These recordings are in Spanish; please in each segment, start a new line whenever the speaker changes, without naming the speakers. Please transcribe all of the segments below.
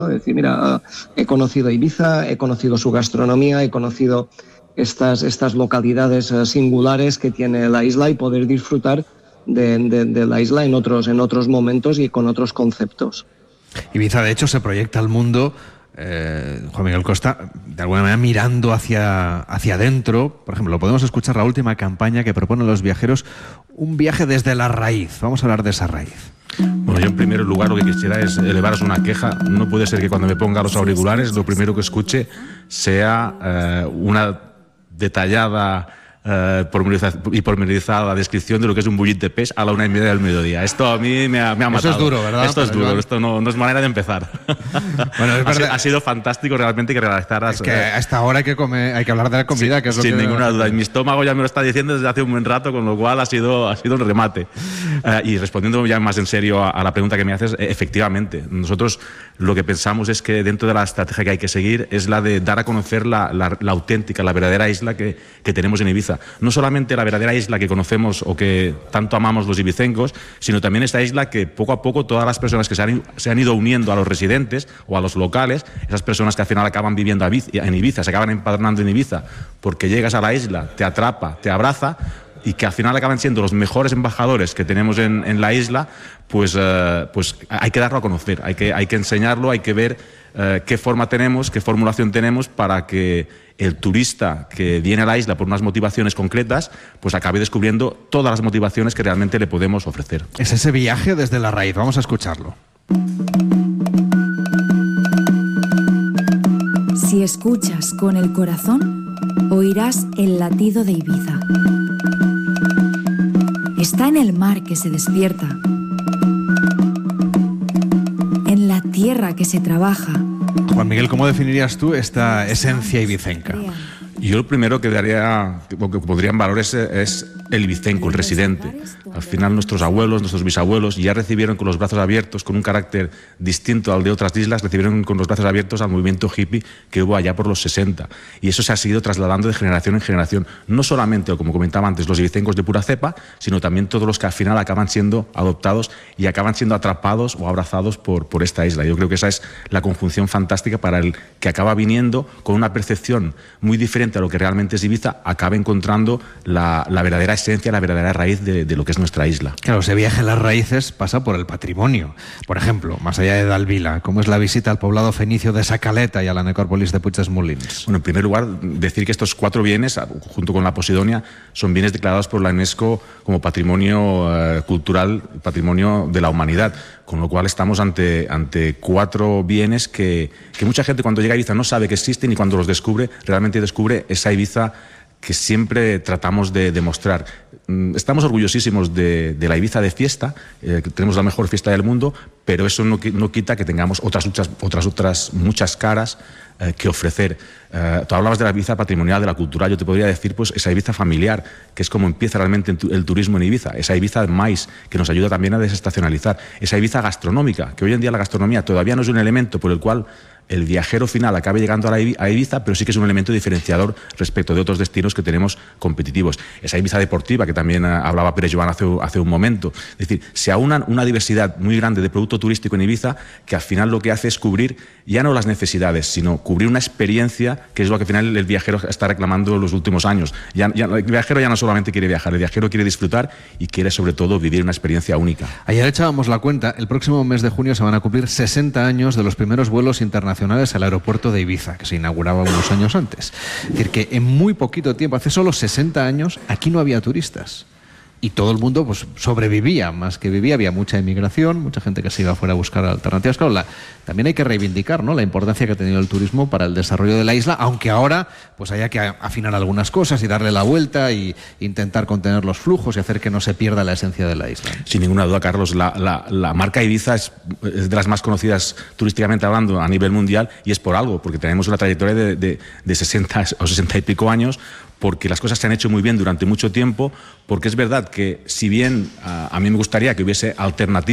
Es decir, mira, he conocido Ibiza, he conocido su gastronomía, he conocido estas localidades singulares que tiene la isla y poder disfrutar de la isla en otros momentos y con otros conceptos.
Ibiza, de hecho, se proyecta al mundo, Juan Miguel Costa, de alguna manera mirando hacia adentro. Por ejemplo, podemos escuchar la última campaña que proponen los viajeros, un viaje desde la raíz. Vamos a hablar de esa raíz.
Bueno, yo en primer lugar lo que quisiera es elevaros una queja. No puede ser que cuando me ponga los auriculares lo primero que escuche sea una detallada y pormenorizada descripción de lo que es un bullit de pez a la 1:30 del mediodía. Esto a mí me ha matado.
Eso es duro, ¿verdad?
Esto es duro, esto no es manera de empezar.
Bueno, es verdad.
Ha sido fantástico realmente que realizaras.
Es que a esta hora hay que hablar de la comida,
sí,
que es lo
sin
que...
ninguna duda. Y mi estómago ya me lo está diciendo desde hace un buen rato, con lo cual ha sido un remate. Y respondiendo ya más en serio a la pregunta que me haces, efectivamente, nosotros lo que pensamos es que dentro de la estrategia que hay que seguir es la de dar a conocer la auténtica, la verdadera isla que tenemos en Ibiza. No solamente la verdadera isla que conocemos o que tanto amamos los ibicencos, sino también esta isla que poco a poco todas las personas que se han ido uniendo a los residentes o a los locales, esas personas que al final acaban viviendo en Ibiza, se acaban empadronando en Ibiza, porque llegas a la isla, te atrapa, te abraza, y que al final acaban siendo los mejores embajadores que tenemos en la isla, pues hay que darlo a conocer, hay que enseñarlo, hay que ver qué forma tenemos, qué formulación tenemos para que el turista que viene a la isla por unas motivaciones concretas, pues acabe descubriendo todas las motivaciones que realmente le podemos ofrecer.
Es ese viaje desde la raíz, vamos a escucharlo.
Si escuchas con el corazón, oirás el latido de Ibiza. Está en el mar que se despierta, en la tierra que se trabaja.
Juan Miguel, ¿cómo definirías tú esta esencia ibicenca?
Yo lo primero que daría, que pondría en valor es el ibicenco, el residente. Al final nuestros abuelos, nuestros bisabuelos ya recibieron con los brazos abiertos, con un carácter distinto al de otras islas, recibieron con los brazos abiertos al movimiento hippie que hubo allá por los 60. Y eso se ha seguido trasladando de generación en generación. No solamente, como comentaba antes, los ibicencos de pura cepa, sino también todos los que al final acaban siendo adoptados y acaban siendo atrapados o abrazados por esta isla. Yo creo que esa es la conjunción fantástica para el que acaba viniendo con una percepción muy diferente a lo que realmente es Ibiza, acaba encontrando la verdadera esencia, la verdadera raíz de lo que es nuestra isla.
Claro, ese viaje a las raíces pasa por el patrimonio. Por ejemplo, más allá de Dalvila, ¿cómo es la visita al poblado fenicio de Sacaleta y a la necrópolis de Puig des Molins?
Bueno, en primer lugar, decir que estos 4 bienes, junto con la Posidonia, son bienes declarados por la UNESCO como patrimonio cultural, patrimonio de la humanidad, con lo cual estamos ante 4 bienes que mucha gente cuando llega a Ibiza no sabe que existen, y cuando los descubre, realmente descubre esa Ibiza que siempre tratamos de demostrar. Estamos orgullosísimos de la Ibiza de fiesta, que tenemos la mejor fiesta del mundo, pero eso no quita que tengamos otras muchas caras que ofrecer. Tú hablabas de la Ibiza patrimonial, de la cultura. Yo te podría decir pues esa Ibiza familiar, que es como empieza realmente el turismo en Ibiza, esa Ibiza mais, que nos ayuda también a desestacionalizar, esa Ibiza gastronómica, que hoy en día la gastronomía todavía no es un elemento por el cual el viajero final acabe llegando a Ibiza, pero sí que es un elemento diferenciador respecto de otros destinos que tenemos competitivos. Esa Ibiza deportiva, que también hablaba Pere Joan hace un momento. Es decir, se aunan una diversidad muy grande de producto turístico en Ibiza, que al final lo que hace es cubrir ya no las necesidades, sino cubrir una experiencia, que es lo que al final el viajero está reclamando en los últimos años. El viajero ya no solamente quiere viajar, el viajero quiere disfrutar y quiere sobre todo vivir una experiencia única.
Ayer echábamos la cuenta, el próximo mes de junio se van a cumplir 60 años de los primeros vuelos internacionales al aeropuerto de Ibiza, que se inauguraba unos años antes. Es decir, que en muy poquito tiempo, hace solo 60 años, aquí no había turistas. Y todo el mundo pues sobrevivía, más que vivía, había mucha emigración, mucha gente que se iba afuera a buscar alternativas. Claro, también hay que reivindicar, ¿no?, la importancia que ha tenido el turismo para el desarrollo de la isla, aunque ahora pues haya que afinar algunas cosas y darle la vuelta e intentar contener los flujos y hacer que no se pierda la esencia de la isla.
Sin ninguna duda, Carlos, la marca Ibiza es de las más conocidas turísticamente hablando a nivel mundial, y es por algo, porque tenemos una trayectoria de 60 o 60 y pico años, porque las cosas se han hecho muy bien durante mucho tiempo, porque es verdad que si bien a mí me gustaría que hubiese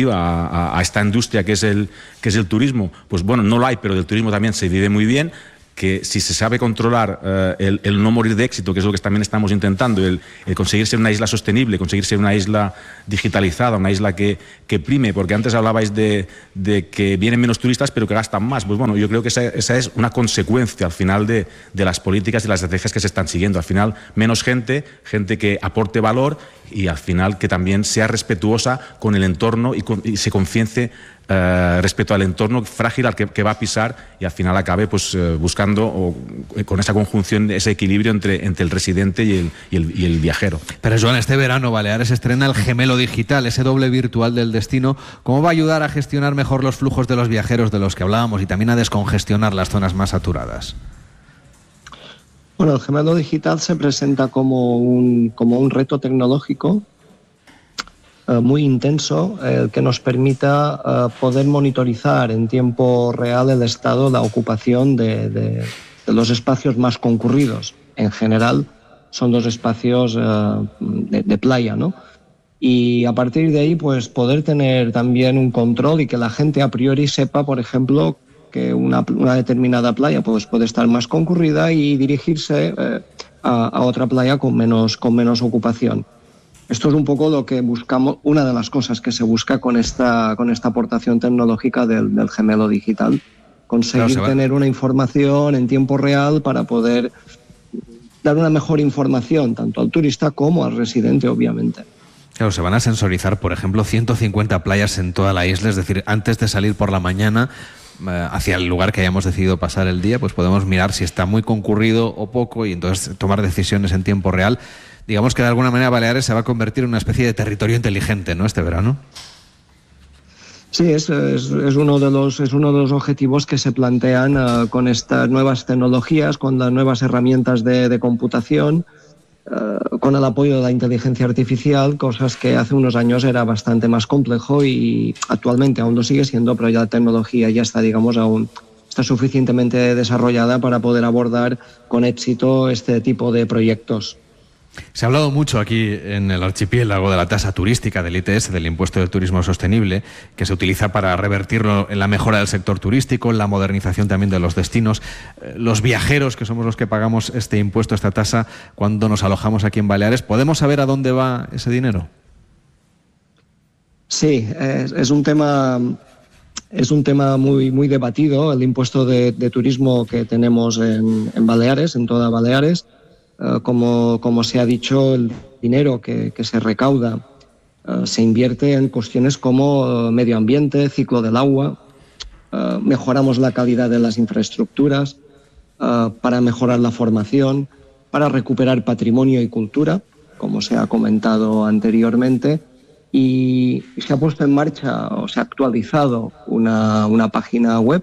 alternativa a esta industria que es el turismo, pues bueno, no lo hay, pero del turismo también se vive muy bien. que si se sabe controlar el no morir de éxito, que es lo que también estamos intentando, el conseguir ser una isla sostenible, conseguir ser una isla digitalizada, una isla que prime, porque antes hablabais de que vienen menos turistas pero que gastan más. Pues bueno, yo creo que esa es una consecuencia al final de las políticas y las estrategias que se están siguiendo. Al final, menos gente que aporte valor y al final que también sea respetuosa con el entorno y se conciencie respecto al entorno frágil al que va a pisar y al final acabe pues buscando con esa conjunción, ese equilibrio entre el residente y el viajero.
Pero Joan, este verano Baleares estrena el gemelo digital, ese doble virtual del destino. ¿Cómo va a ayudar a gestionar mejor los flujos de los viajeros de los que hablábamos y también a descongestionar las zonas más saturadas?
Bueno, el gemelo digital se presenta como un reto tecnológico muy intenso, que nos permita poder monitorizar en tiempo real el estado, la ocupación de los espacios más concurridos. En general son los espacios de playa, ¿no? Y a partir de ahí, pues poder tener también un control y que la gente a priori sepa, por ejemplo, que una determinada playa pues puede estar más concurrida y dirigirse a otra playa con menos ocupación. Esto es un poco lo que buscamos, una de las cosas que se busca con esta aportación tecnológica del gemelo digital. Conseguir tener una información en tiempo real para poder dar una mejor información tanto al turista como al residente, obviamente.
Claro, se van a sensorizar, por ejemplo, 150 playas en toda la isla, es decir, antes de salir por la mañana hacia el lugar que hayamos decidido pasar el día, pues podemos mirar si está muy concurrido o poco y entonces tomar decisiones en tiempo real. Digamos que de alguna manera Baleares se va a convertir en una especie de territorio inteligente, ¿no?, este verano.
Sí, es uno de los objetivos que se plantean con estas nuevas tecnologías, con las nuevas herramientas de computación, con el apoyo de la inteligencia artificial, cosas que hace unos años era bastante más complejo y actualmente aún lo sigue siendo, pero ya la tecnología ya está, digamos, aún está suficientemente desarrollada para poder abordar con éxito este tipo de proyectos.
Se ha hablado mucho aquí en el archipiélago de la tasa turística, del ITS, del impuesto del turismo sostenible, que se utiliza para revertirlo en la mejora del sector turístico, en la modernización también de los destinos. Los viajeros, que somos los que pagamos este impuesto, esta tasa, cuando nos alojamos aquí en Baleares, ¿podemos saber a dónde va ese dinero?
Sí, es un tema muy debatido, el impuesto de turismo que tenemos en Baleares, en toda Baleares. Como se ha dicho, el dinero que se recauda se invierte en cuestiones como medio ambiente, ciclo del agua, mejoramos la calidad de las infraestructuras, para mejorar la formación, para recuperar patrimonio y cultura, como se ha comentado anteriormente, y se ha puesto en marcha o se ha actualizado una página web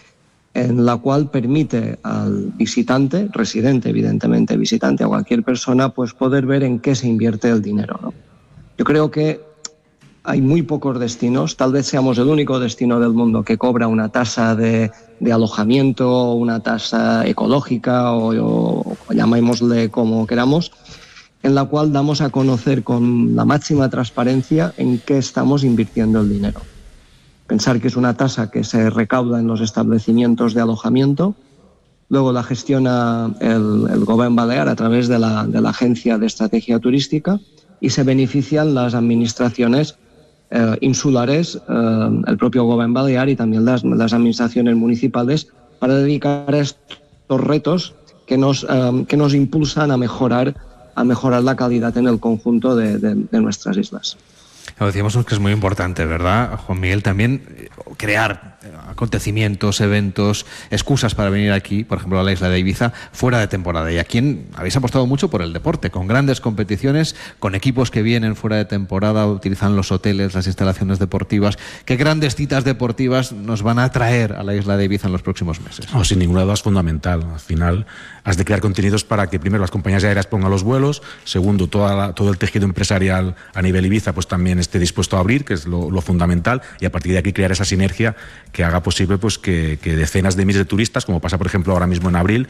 en la cual permite al visitante, residente evidentemente, visitante, a cualquier persona, pues poder ver en qué se invierte el dinero, ¿no? Yo creo que hay muy pocos destinos, tal vez seamos el único destino del mundo que cobra una tasa de alojamiento, una tasa ecológica o llamémosle como queramos, en la cual damos a conocer con la máxima transparencia en qué estamos invirtiendo el dinero. Pensar que es una tasa que se recauda en los establecimientos de alojamiento, luego la gestiona el Govern Balear a través de la Agencia de Estrategia Turística y se benefician las administraciones insulares, el propio Govern Balear y también las administraciones municipales para dedicar a estos retos que nos impulsan a mejorar la calidad en el conjunto de nuestras islas.
Lo decíamos que es muy importante, ¿verdad, Juan Miguel? También crear acontecimientos, eventos, excusas para venir aquí, por ejemplo, a la isla de Ibiza, fuera de temporada. Y aquí habéis apostado mucho por el deporte, con grandes competiciones, con equipos que vienen fuera de temporada, utilizan los hoteles, las instalaciones deportivas. ¿Qué grandes citas deportivas nos van a traer a la isla de Ibiza en los próximos meses?
No, sin ninguna duda es fundamental. Al final has de crear contenidos para que primero las compañías aéreas pongan los vuelos, segundo todo el tejido empresarial a nivel Ibiza pues también esté dispuesto a abrir, que es lo fundamental, y a partir de aquí crear esa sinergia que haga posible pues que decenas de miles de turistas, como pasa por ejemplo ahora mismo en abril,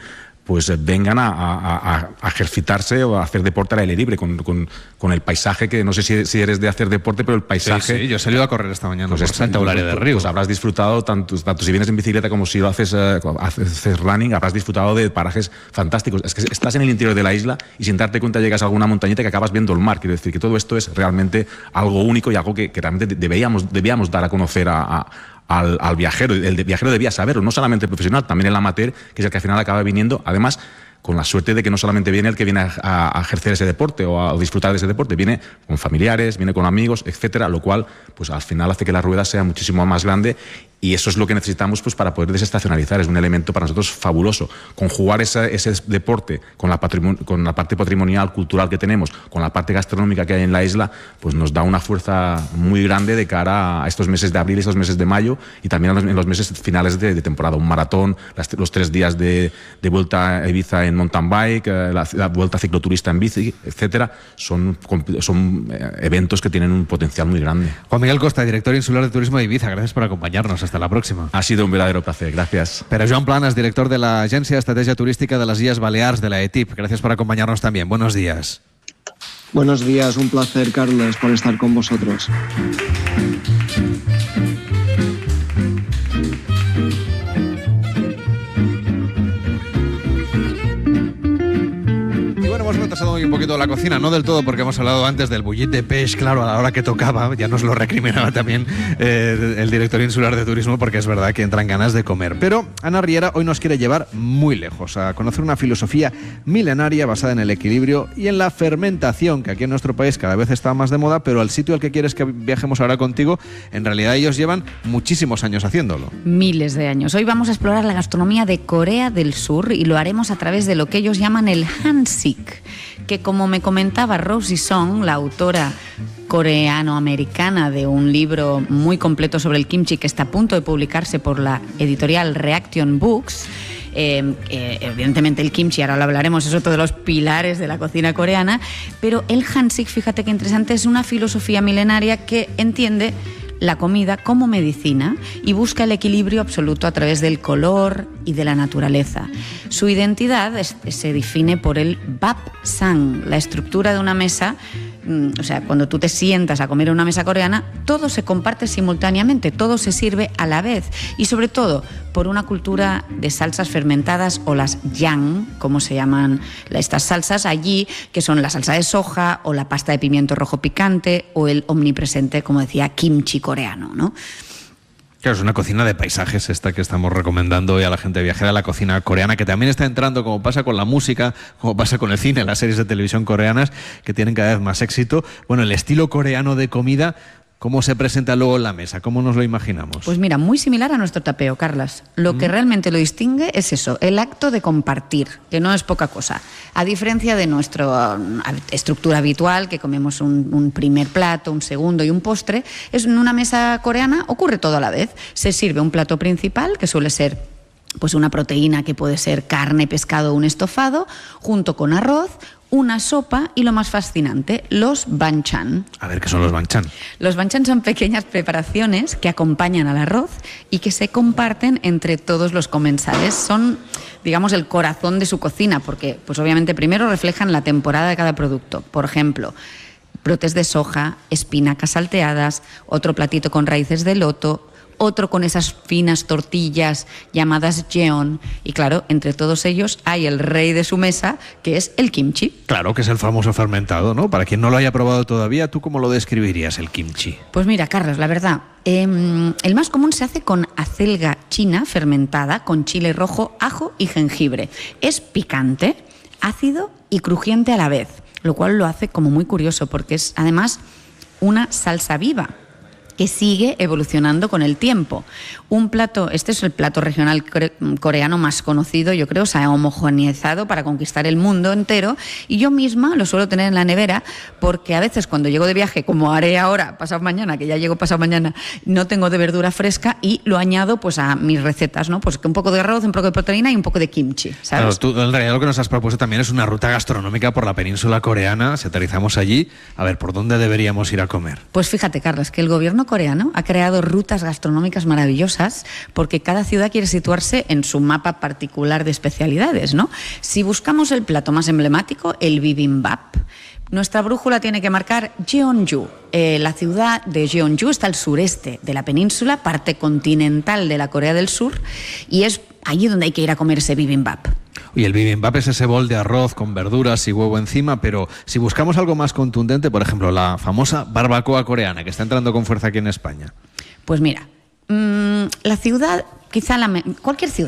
pues vengan a ejercitarse o a hacer deporte al aire libre, con el paisaje, que no sé si eres de hacer deporte, pero el paisaje...
Sí, yo he salido a correr esta mañana
pues
por Santa Eulalia del Río.
Pues habrás disfrutado, tanto si vienes en bicicleta como si lo haces running, habrás disfrutado de parajes fantásticos. Es que estás en el interior de la isla y sin darte cuenta llegas a alguna montañita que acabas viendo el mar. Quiero decir que todo esto es realmente algo único y algo que realmente debíamos dar a conocer al viajero. El viajero debía saberlo, no solamente el profesional, también el amateur, que es el que al final acaba viniendo, además con la suerte de que no solamente viene el que viene a ejercer ese deporte o a disfrutar de ese deporte, viene con familiares, viene con amigos, etcétera, lo cual pues al final hace que la rueda sea muchísimo más grande, y eso es lo que necesitamos pues para poder desestacionalizar. Es un elemento para nosotros fabuloso. Conjugar ese deporte con la parte patrimonial, cultural que tenemos, con la parte gastronómica que hay en la isla, pues nos da una fuerza muy grande de cara a estos meses de abril, estos meses de mayo, y también en los meses finales de temporada. Un maratón, los 3 días de vuelta a Ibiza en mountain bike, la vuelta cicloturista en bici, etcétera, son eventos que tienen un potencial muy grande.
Juan Miguel Costa, director insular de turismo de Ibiza, gracias por acompañarnos. Hasta la próxima.
Ha sido un verdadero placer, gracias.
Pero Joan Planas, director de la Agencia de Estrategia Turística de las Illes Balears, de la ETIP, gracias por acompañarnos también. Buenos días.
Buenos días, un placer, Carles, por estar con vosotros.
Hemos retrasado hoy un poquito la cocina, no del todo, porque hemos hablado antes del bullit de peix, claro, a la hora que tocaba, ya nos lo recriminaba también el director insular de turismo, porque es verdad que entran ganas de comer. Pero Ana Riera hoy nos quiere llevar muy lejos, a conocer una filosofía milenaria basada en el equilibrio y en la fermentación, que aquí en nuestro país cada vez está más de moda, pero al sitio al que quieres que viajemos ahora contigo, en realidad ellos llevan muchísimos años haciéndolo.
Miles de años. Hoy vamos a explorar la gastronomía de Corea del Sur y lo haremos a través de lo que ellos llaman el Hansik, que, como me comentaba Rosie Song, la autora coreano-americana de un libro muy completo sobre el kimchi que está a punto de publicarse por la editorial Reaction Books, evidentemente el kimchi, ahora lo hablaremos, es otro de los pilares de la cocina coreana, pero el Hansik, fíjate qué interesante, es una filosofía milenaria que entiende la comida como medicina y busca el equilibrio absoluto a través del color y de la naturaleza. Su identidad se define por el bapsang, la estructura de una mesa. O sea, cuando tú te sientas a comer en una mesa coreana, todo se comparte simultáneamente, todo se sirve a la vez, y sobre todo por una cultura de salsas fermentadas, o las yang, como se llaman estas salsas allí, que son la salsa de soja o la pasta de pimiento rojo picante o el omnipresente, como decía, kimchi coreano, ¿no?
Claro, es una cocina de paisajes esta que estamos recomendando hoy a la gente viajera, la cocina coreana, que también está entrando, como pasa con la música, como pasa con el cine, las series de televisión coreanas, que tienen cada vez más éxito. Bueno, el estilo coreano de comida, ¿cómo se presenta luego en la mesa? ¿Cómo nos lo imaginamos?
Pues mira, muy similar a nuestro tapeo, Carlas. Lo que realmente lo distingue es eso, el acto de compartir, que no es poca cosa. A diferencia de nuestra estructura habitual, que comemos un primer plato, un segundo y un postre, en una mesa coreana ocurre todo a la vez. Se sirve un plato principal, que suele ser pues una proteína, que puede ser carne, pescado o un estofado, junto con arroz, una sopa y, lo más fascinante, los banchan.
A ver, ¿qué son los banchan?
Los banchan son pequeñas preparaciones que acompañan al arroz y que se comparten entre todos los comensales. Son, digamos, el corazón de su cocina, porque pues obviamente primero reflejan la temporada de cada producto. Por ejemplo, brotes de soja, espinacas salteadas, otro platito con raíces de loto, otro con esas finas tortillas llamadas jeon, y claro, entre todos ellos hay el rey de su mesa, que es el kimchi.
Claro, que es el famoso fermentado, ¿no? Para quien no lo haya probado todavía, ¿tú cómo lo describirías, el kimchi?
Pues mira, Carlos, la verdad, el más común se hace con acelga china fermentada, con chile rojo, ajo y jengibre. Es picante, ácido y crujiente a la vez, lo cual lo hace como muy curioso, porque es además una salsa viva que sigue evolucionando con el tiempo. Este es el plato regional coreano más conocido, yo creo, se ha homogeneizado para conquistar el mundo entero, y yo misma lo suelo tener en la nevera, porque a veces cuando llego de viaje, como haré ahora, pasado mañana, que ya llego pasado mañana, no tengo de verdura fresca y lo añado pues a mis recetas, ¿no? Pues un poco de arroz, un poco de proteína y un poco de kimchi, ¿sabes?
Claro, tú en realidad lo que nos has propuesto también es una ruta gastronómica por la península coreana. Si aterrizamos allí, a ver, ¿por dónde deberíamos ir a comer?
Pues fíjate, Carlos, que el gobierno gobierno coreano ha creado rutas gastronómicas maravillosas porque cada ciudad quiere situarse en su mapa particular de especialidades, ¿no? Si buscamos el plato más emblemático, el bibimbap, nuestra brújula tiene que marcar Jeonju. La ciudad de Jeonju está al sureste de la península, parte continental de la Corea del Sur, y es allí donde hay que ir a comer ese bibimbap.
Y el bibimbap es ese bol de arroz con verduras y huevo encima, pero si buscamos algo más contundente, por ejemplo, la famosa barbacoa coreana, que está entrando con fuerza aquí en España.
Pues mira, la ciudad, quizá cualquier ciudad